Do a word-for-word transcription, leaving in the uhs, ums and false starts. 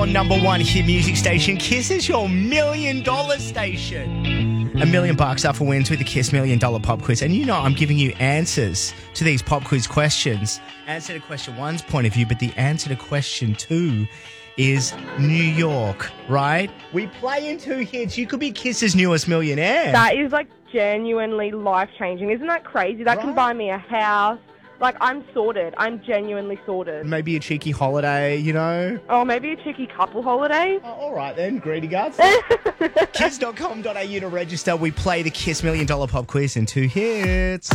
On number one hit music station, Kiss is your million dollar station. A million bucks up for wins with the Kiss Million Dollar Pop Quiz. And you know I'm giving you answers to these pop quiz questions. Answer to question one's point of view, but the answer to question two is New York, right? We play in two hits. You could be Kiss's newest millionaire. That is like genuinely life-changing. Isn't that crazy? That Right. can buy me a house. Like, I'm sorted. I'm genuinely sorted. Maybe a cheeky holiday, you know? Oh, maybe a cheeky couple holiday? Oh, all right then, greedy guts. kiss dot com dot a u to register. We play the Kiss Million Dollar Pop Quiz in two hits.